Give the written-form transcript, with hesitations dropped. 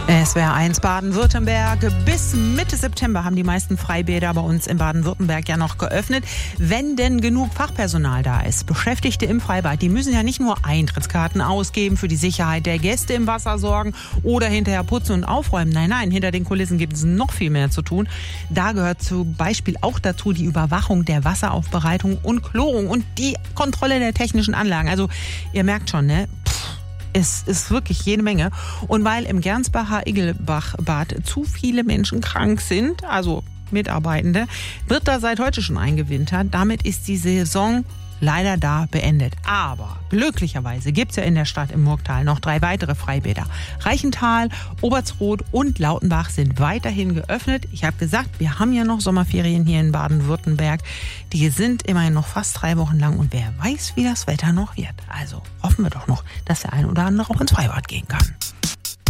SWR 1 Baden-Württemberg. Bis Mitte September haben die meisten Freibäder bei uns in Baden-Württemberg ja noch geöffnet, wenn denn genug Fachpersonal da ist. Beschäftigte im Freibad, die müssen ja nicht nur Eintrittskarten ausgeben, für die Sicherheit der Gäste im Wasser sorgen oder hinterher putzen und aufräumen. Nein, hinter den Kulissen gibt es noch viel mehr zu tun. Da gehört zum Beispiel auch dazu die Überwachung der Wasseraufbereitung und Chlorung und die Kontrolle der technischen Anlagen. Also ihr merkt schon, ne? Es ist wirklich jede Menge. Und weil im Gernsbacher Igelbachbad zu viele Menschen krank sind, also Mitarbeitende, wird da seit heute schon eingewintert. Damit ist die Saison leider da beendet. Aber glücklicherweise gibt es ja in der Stadt im Murgtal noch 3 weitere Freibäder. Reichenthal, Obertsroth und Lautenbach sind weiterhin geöffnet. Ich habe gesagt, wir haben ja noch Sommerferien hier in Baden-Württemberg. Die sind immerhin noch fast 3 Wochen lang und wer weiß, wie das Wetter noch wird. Also hoffen wir doch noch, dass der ein oder andere auch ins Freibad gehen kann.